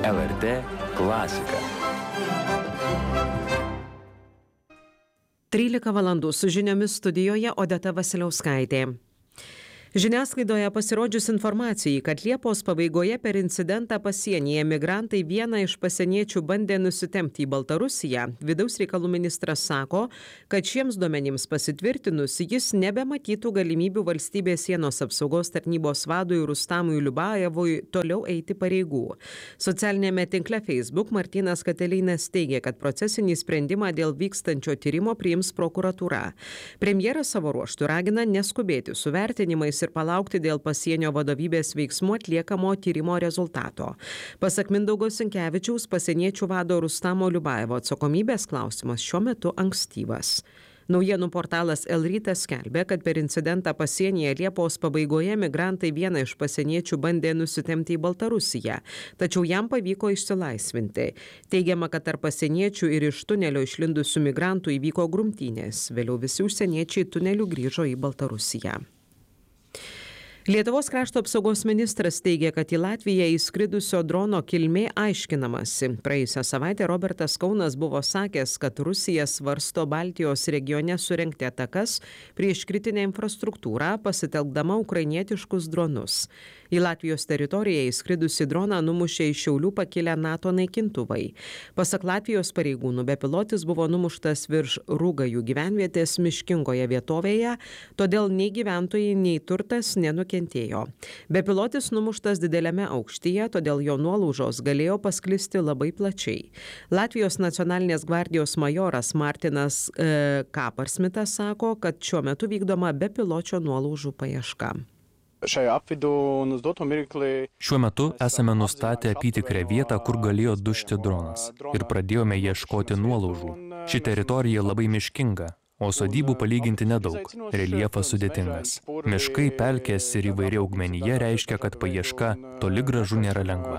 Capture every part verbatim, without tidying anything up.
L R T klasika. trylika valandų su žiniomis studijoje Odeta Vasiliauskaitė. Žiniasklaidoje pasirodžius informacijai, kad Liepos pabaigoje per incidentą pasienyje migrantai vieną iš pasieniečių bandė nusitempti į Baltarusiją, vidaus reikalų ministras sako, kad šiems duomenims pasitvirtinus jis nebematytų galimybių valstybės sienos apsaugos tarnybos vadui Rustamui Liubajevui toliau eiti pareigų. Socialinėme tinkle Facebook Martynas Katelynas teigė, kad procesinį sprendimą dėl vykstančio tyrimo priims prokuratūra. Premjeras savo ruožtu ragina neskubėti su vertinimais ir palaukti dėl pasienio vadovybės veiksmų atliekamo tyrimo rezultato. Pasak Mindaugo Sinkevičiaus, pasieniečių vado Rustamo Liubajevo atsakomybės klausimas šiuo metu ankstyvas. Naujienų portalas El Rytas skelbė, kad per incidentą pasienyje Liepos pabaigoje migrantai vieną iš pasieniečių bandė nusitempti į Baltarusiją, tačiau jam pavyko išsilaisvinti. Teigiama, kad tarp pasieniečių ir iš tunelio išlindusių migrantų įvyko grumtynės. Vėliau visi užsieniečiai tuneliu grįžo į Baltarusiją. Lietuvos krašto apsaugos ministras teigia, kad į Latviją įskridusio drono kilmė aiškinamasi. Praėjusią savaitę Robertas Kaunas buvo sakęs, kad Rusija svarsto Baltijos regione surengti atakas prieš kritinę infrastruktūrą, pasitelkdama ukrainietiškus dronus. Į Latvijos teritoriją įskridusi droną numušė iš Šiaulių pakilę NATO naikintuvai. Pasak Latvijos pareigūnų, bepilotis buvo numuštas virš Rūgajų gyvenvietės miškingoje vietovėje, todėl nei gyventojai, nei turtas nenukentėjo. Bepilotis numuštas dideliame aukštyje, todėl jo nuolaužos galėjo pasklisti labai plačiai. Latvijos nacionalinės gvardijos majoras Martinas e, Kaparsmitas sako, kad šiuo metu vykdoma bepiločio nuolaužų paieška. Šiuo metu esame nustatę apytikrę vietą, kur galėjo dužti dronas ir pradėjome ieškoti nuolaužų. Ši teritorija labai miškinga, o sodybų palyginti nedaug, reljefas sudėtingas. Miškai, pelkės ir įvairi augmenija reiškia, kad paieška toli gražu nėra lengva.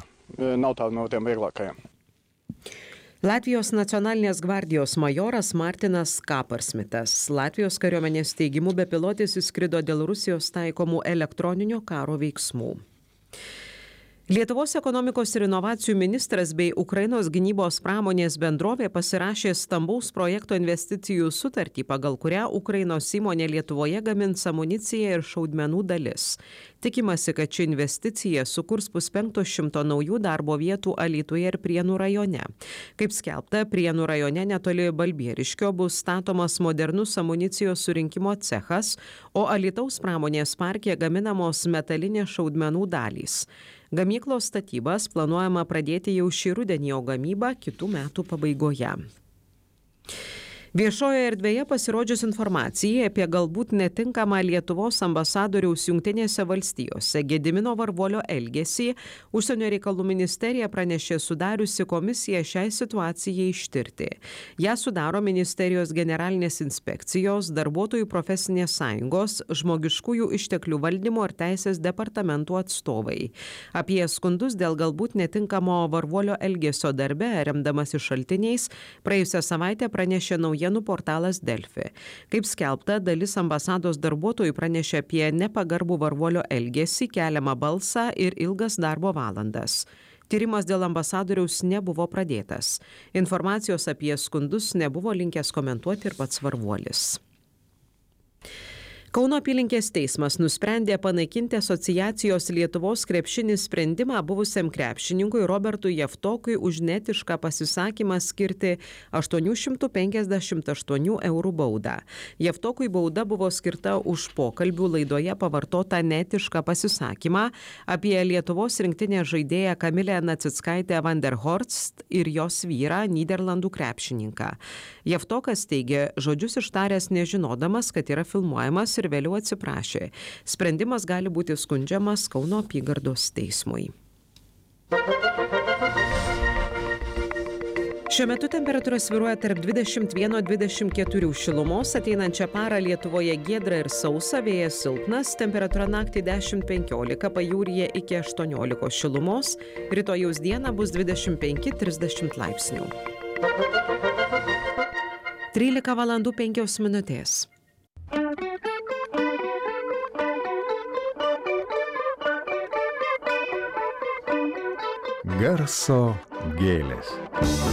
Latvijos nacionalinės gvardijos majoras Martinas Kaparsmitas. Latvijos kariuomenės teigimu bepilotis įskrido dėl Rusijos taikomų elektroninio karo veiksmų. Lietuvos ekonomikos ir inovacijų ministras bei Ukrainos gynybos pramonės bendrovė pasirašė stambaus projekto investicijų sutartį, pagal kurią Ukrainos įmonė Lietuvoje gamins amuniciją ir šaudmenų dalis. Tikimasi, kad ši investicija sukurs puspenkto šimto naujų darbo vietų Alytuje ir Prienų rajone. Kaip skelbta, Prienų rajone netoli Balbieriškio bus statomas modernus amunicijos surinkimo cechas, o Alytaus pramonės parke gaminamos metalinės šaudmenų dalys. Gamyklos statybas planuojama pradėti jau šį rudenį, o gamybą kitų metų pabaigoje. Viešojoje erdvėje pasirodžius informacijai apie galbūt netinkamą Lietuvos ambasadoriaus Jungtinėse valstijose Gedimino Varvuolio elgesį, Užsienio reikalų ministerija pranešė sudariusi komisiją šiai situacijai ištirti. Ją sudaro ministerijos generalinės inspekcijos, darbuotojų profesinės sąjungos, žmogiškųjų išteklių valdymo ir teisės departamentų atstovai. Apie skundus dėl galbūt netinkamo Varvuolio elgesio darbe, remdamasi šaltiniais, praėjusią savaitę pranešė naujienų portalas Delfi. Kaip skelbta, dalis ambasados darbuotojų pranešė apie nepagarbų Varvuolio elgesį, keliamą balsą ir ilgas darbo valandas. Tyrimas dėl ambasadoriaus nebuvo pradėtas. Informacijos apie skundus nebuvo linkęs komentuoti ir pats Varvuolis. Kauno apylinkės teismas nusprendė panaikinti asociacijos Lietuvos krepšinis sprendimą buvusiam krepšininkui Robertui Javtokui už netišką pasisakymą skirti aštuonių šimtų penkiasdešimt aštuonių eurų baudą. Javtokui bauda buvo skirta už pokalbių laidoje pavartotą netišką pasisakymą apie Lietuvos rinktinės žaidėją Kamilę Nacickaitę van der Horst ir jos vyrą, Nyderlandų krepšininką. Javtokas teigė žodžius ištaręs nežinodamas, kad yra filmuojamas ir vėliau atsiprašė. Sprendimas gali būti skundžiamas Kauno apygardos teismui. Šiuo metu temperatūra svyruoja tarp dvidešimt vieno dvidešimt keturių šilumos, ateinančią parą Lietuvoje giedra ir sausa, vėjas silpnas, temperatūra naktį dešimt penkiolika, pajūryje iki aštuoniolikos šilumos, rytojaus dieną bus dvidešimt penki trisdešimt laipsnių. trylika valandų penkios minutės. Garso gėlės.